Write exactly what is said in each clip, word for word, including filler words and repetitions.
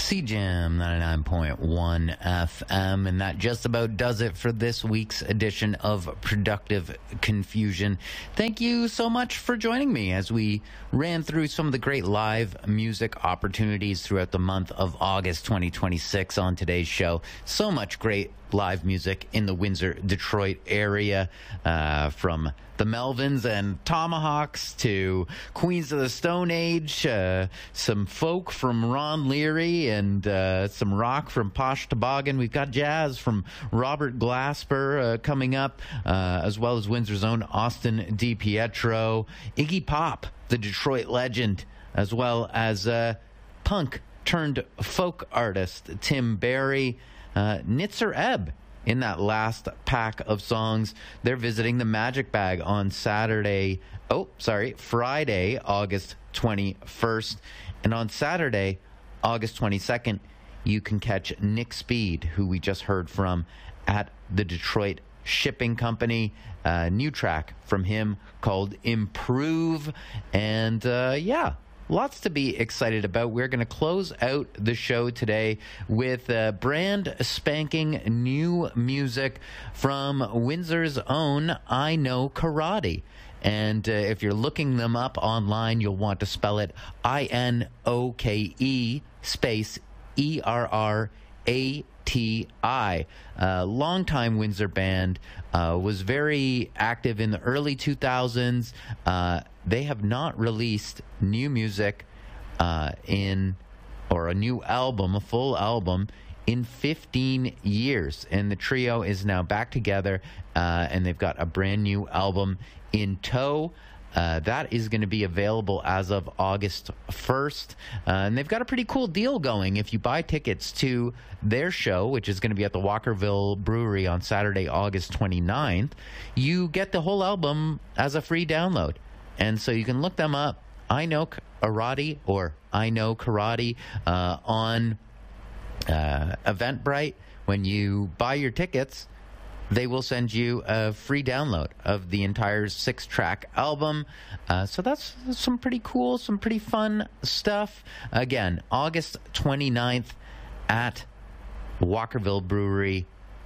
C Jam ninety-nine point one F M, and that just about does it for this week's edition of Productive Confusion. Thank you so much for joining me as we ran through some of the great live music opportunities throughout the month of August twenty twenty-six on today's show. So much great live music in the Windsor, Detroit area, uh, from the Melvins and Tomahawks to Queens of the Stone Age, uh, some folk from Ron Leary, and uh, some rock from Posh Toboggan. We've got jazz from Robert Glasper uh, coming up, uh, as well as Windsor's own Austin DiPietro, Iggy Pop, the Detroit legend, as well as uh, punk turned folk artist Tim Barry, uh, Nitzer Ebb. In that last pack of songs, they're visiting the Magic Bag on Saturday, oh, sorry, Friday, August twenty-first. And on Saturday, August twenty-second, you can catch Nick Speed, who we just heard from at the Detroit Shipping Company. A new track from him called Improve. And, uh, yeah. Lots to be excited about. We're going to close out the show today with uh, brand spanking new music from Windsor's own I Know Karate. And uh, if you're looking them up online, you'll want to spell it I N O K E space E R R A T I. Uh, longtime Windsor band, uh, was very active in the early two thousands. Uh, they have not released new music uh, in, or a new album, a full album, in fifteen years. And the trio is now back together, uh, and they've got a brand new album in tow. Uh, that is going to be available as of August first. Uh, and they've got a pretty cool deal going. If you buy tickets to their show, which is going to be at the Walkerville Brewery on Saturday, August twenty-ninth, you get the whole album as a free download. And so you can look them up, I Know Karate, or I Know Karate, uh, on uh, Eventbrite. When you buy your tickets, they will send you a free download of the entire six-track album. Uh, so that's some pretty cool, some pretty fun stuff. Again, August twenty-ninth at Walkerville Brewery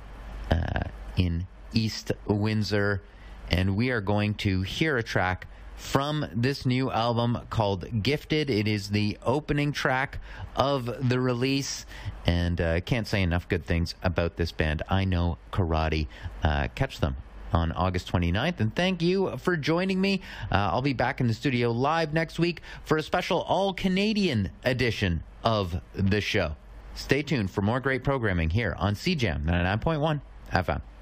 uh, in East Windsor. And we are going to hear a track from this new album called Gifted. It is the opening track of the release, and I uh, can't say enough good things about this band, I Know Karate. Uh, catch them on August twenty-ninth, and thank you for joining me. Uh, I'll be back in the studio live next week for a special all-Canadian edition of the show. Stay tuned for more great programming here on C Jam ninety-nine point one F M.